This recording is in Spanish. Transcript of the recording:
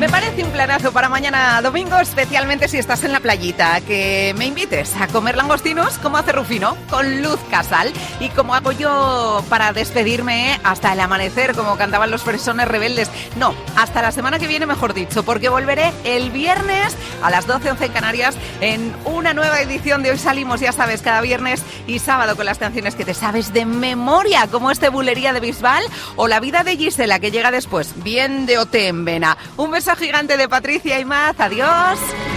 Me parece un planazo para mañana domingo, especialmente si estás en la playita, que me invites a comer langostinos como hace Rufino, con Luz Casal. Y como hago yo para despedirme hasta el amanecer, como cantaban los Fresones Rebeldes. No, hasta la semana que viene, mejor dicho, porque volveré el viernes a las 12:11 en Canarias en una nueva edición de Hoy Salimos, ya sabes, cada viernes y sábado con las canciones que te sabes de memoria, como este Bulería de Bisbal o La vida de Gisela, que llega después, bien de OT en vena. Un beso gigante de Patricia y Maz. Adiós.